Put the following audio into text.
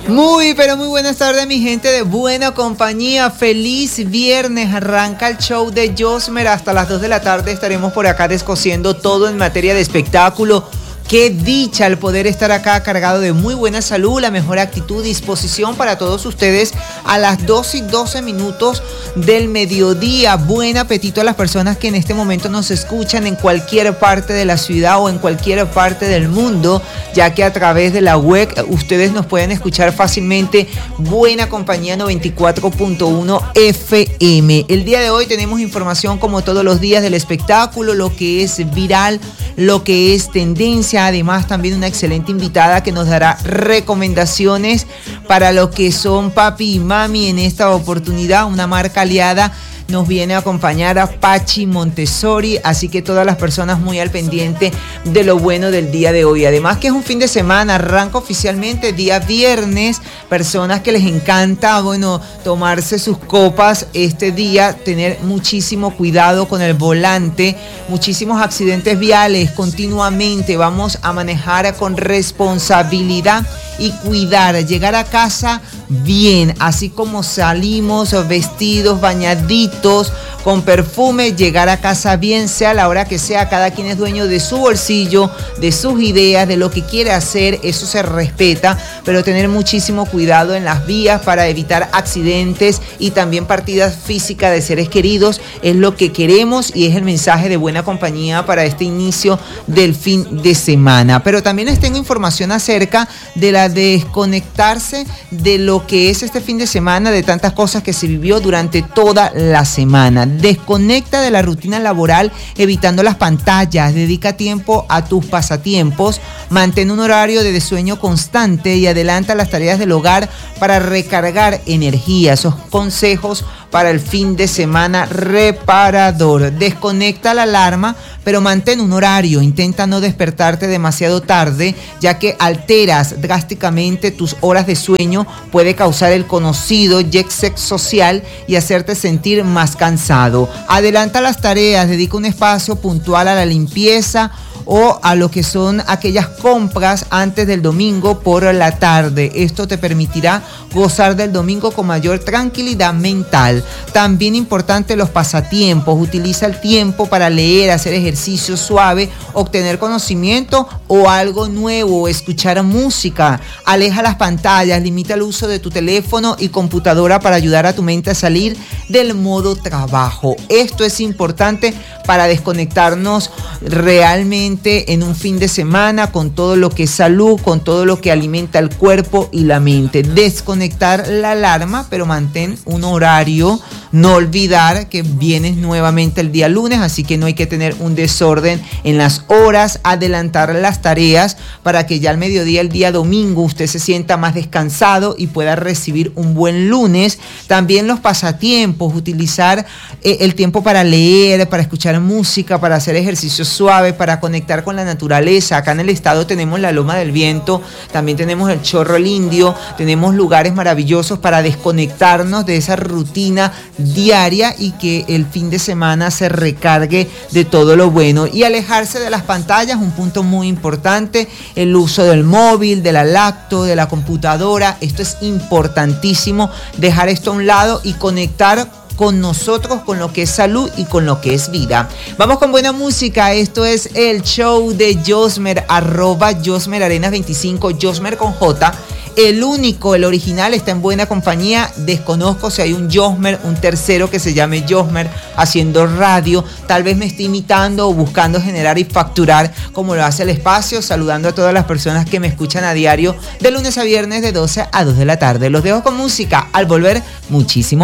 Muy, pero muy buenas tardes, mi gente de buena compañía. Feliz viernes. Arranca el show de Josmer. Hasta las 2 de la tarde estaremos por acá descosiendo todo en materia de espectáculo. Qué dicha el poder estar acá cargado de muy buena salud, la mejor actitud y disposición para todos ustedes a las 2:12 del mediodía. Buen apetito a las personas que en este momento nos escuchan en cualquier parte de la ciudad o en cualquier parte del mundo, ya que a través de la web ustedes nos pueden escuchar fácilmente. Buena Compañía 94.1 FM. El día de hoy tenemos información como todos los días del espectáculo, lo que es viral, lo que es tendencia. Además, también una excelente invitada que nos dará recomendaciones para lo que son papi y mami. En esta oportunidad, una marca aliada nos viene a acompañar a Pachi Montessori, así que todas las personas muy al pendiente de lo bueno del día de hoy. Además que es un fin de semana, arranca oficialmente día viernes, personas que les encanta, tomarse sus copas este día, tener muchísimo cuidado con el volante, muchísimos accidentes viales continuamente, vamos a manejar con responsabilidad y cuidar, llegar a casa bien, así como salimos vestidos, bañaditos, con perfume, llegar a casa bien, sea la hora que sea. Cada quien es dueño de su bolsillo, de sus ideas, de lo que quiere hacer, eso se respeta, pero tener muchísimo cuidado en las vías para evitar accidentes y también partidas físicas de seres queridos, es lo que queremos y es el mensaje de Buena Compañía para este inicio del fin de semana. Pero también les tengo información acerca de la desconectarse de lo que es este fin de semana, de tantas cosas que se vivió durante toda la semana. Desconecta de la rutina laboral evitando las pantallas, dedica tiempo a tus pasatiempos, mantén un horario de sueño constante y adelanta las tareas del hogar para recargar energía. Esos consejos para el fin de semana reparador. Desconecta la alarma, pero mantén un horario. Intenta no despertarte demasiado tarde, ya que alteras drásticamente tus horas de sueño. Puede causar el conocido jet lag social y hacerte sentir más cansado. Adelanta las tareas, dedica un espacio puntual a la limpieza o a lo que son aquellas compras antes del domingo por la tarde. Esto te permitirá gozar del domingo con mayor tranquilidad mental. También importante los pasatiempos. Utiliza el tiempo para leer, hacer ejercicio suave, obtener conocimiento o algo nuevo, escuchar música. Aleja las pantallas, limita el uso de tu teléfono y computadora para ayudar a tu mente a salir del modo trabajo. Esto es importante para desconectarnos realmente en un fin de semana con todo lo que es salud, con todo lo que alimenta el cuerpo y la mente. Desconectar la alarma, pero mantén un horario. No olvidar que vienes nuevamente el día lunes, así que no hay que tener un desorden en las horas. Adelantar las tareas para que ya al mediodía, el día domingo, usted se sienta más descansado y pueda recibir un buen lunes. También los pasatiempos, utilizar el tiempo para leer, para escuchar música, para hacer ejercicio suave, para conectar con la naturaleza. Acá en el estado tenemos la Loma del Viento, también tenemos el Chorro el Indio, tenemos lugares maravillosos para desconectarnos de esa rutina diaria y que el fin de semana se recargue de todo lo bueno. Y alejarse de las pantallas, un punto muy importante, el uso del móvil, de la laptop, de la computadora. Esto es importantísimo, dejar esto a un lado y conectar con nosotros, con lo que es salud y con lo que es vida. Vamos con buena música. Esto es el show de Josmer, @JosmerArenas25, Josmer con J. El único, el original, está en Buena Compañía. Desconozco si hay un Josmer, un tercero que se llame Josmer haciendo radio. Tal vez me esté imitando o buscando generar y facturar como lo hace el espacio. Saludando a todas las personas que me escuchan a diario de lunes a viernes de 12 a 2 de la tarde. Los dejo con música. Al volver, muchísimo